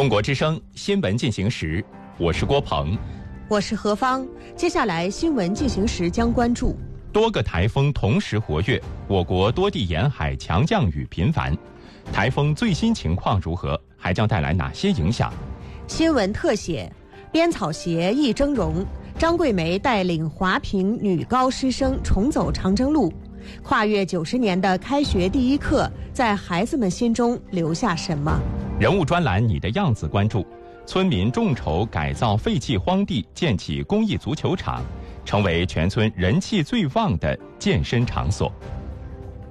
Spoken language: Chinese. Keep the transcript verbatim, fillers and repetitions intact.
中国之声新闻进行时，我是郭鹏， 我是何芳。接下来新闻进行时将关注多个台风同时活跃，我国多地沿海强降雨频繁。台风最新情况如何？还将带来哪些影响？ 新闻特写：编草鞋易峥嵘，张桂梅带领华坪女高师生重走长征路。跨越九十年的开学第一课，在孩子们心中留下什么？ 人物专栏你的样子关注：村民众筹改造废弃荒地，建起公益足球场，成为全村人气最旺的健身场所。